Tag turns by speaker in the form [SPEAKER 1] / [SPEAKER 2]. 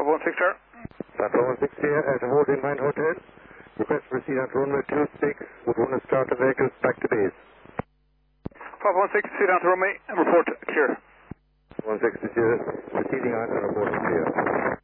[SPEAKER 1] Papa 16 there.
[SPEAKER 2] Papa 16 here at Holding Mine Hotel. Request to proceed on runway 26. Would want to start the vehicles back to base.
[SPEAKER 1] Papa 16, proceed on to runway and report clear.
[SPEAKER 2] 160, proceeding on and reporting clear.